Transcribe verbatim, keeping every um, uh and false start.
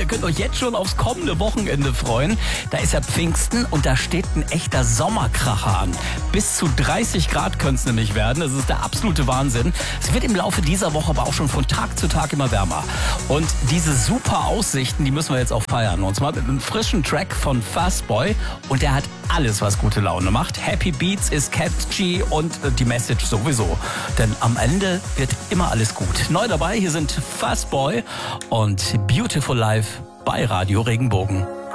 ihr könnt euch jetzt schon aufs kommende Wochenende freuen. Da ist ja Pfingsten und da steht ein echter Sommerkracher an. Bis zu dreißig Grad können es nämlich werden. Das ist der absolute Wahnsinn. Es wird im Laufe dieser Woche aber auch schon von Tag zu Tag immer wärmer. Und diese super Aussichten, die müssen wir jetzt auch feiern. Und zwar mit einem frischen Track von Fastboy. Und der hat alles, was gute Laune macht. Happy Beats ist catchy und die Message sowieso. Denn am Ende wird immer alles gut. Neu dabei, hier sind Fastboy und Beautiful Life bei Radio Regenbogen.